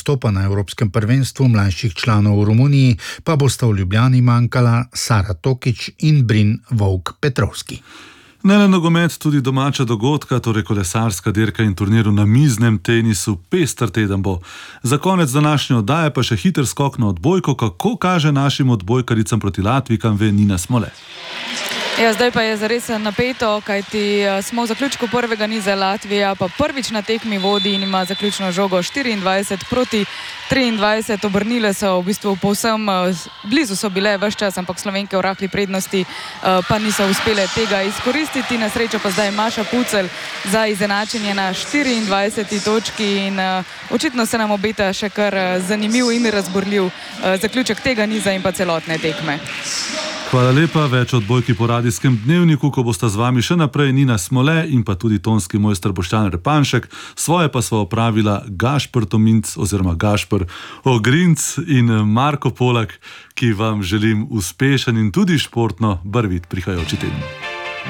nastopa na Evropskem prvenstvu mlajših članov v Romuniji pa bosta v Ljubljani manjkala Sara Tokič in Brin Vovk Petrovski. Ne le nogomet, tudi domača dogodka, torej kolesarska dirka in turnir v namiznem tenisu, pester teden bo. Za konec današnje oddaje pa še hiter skok na odbojko, kako kaže našim odbojkaricam proti Latvijkam ve Nina Smole. Ja, zdaj pa je zares napeto, kajti smo v zaključku prvega niza. Latvija pa prvič na tekmi vodi in ima zaključno žogo 24-23. Obrnile so v bistvu povsem blizu so bile ves čas, ampak Slovenke v rahli prednosti pa niso uspele tega izkoristiti. Na srečo pa zdaj Maša Pucelj za izenačenje na 24. točki in očitno se nam obeta še kar zanimiv in razburljiv zaključek tega niza in pa celotne tekme. Hvala lepa, več odbojki po radijskem dnevniku, ko bosta z vami še naprej Nina Smole in pa tudi tonski mojster Boštjan Repanšek. Svoje pa sva opravila Gašper Tominc oziroma Gašper Ogrinc in Marko Polak, ki vam želim uspešen in tudi športno barvit prihajajoči teden.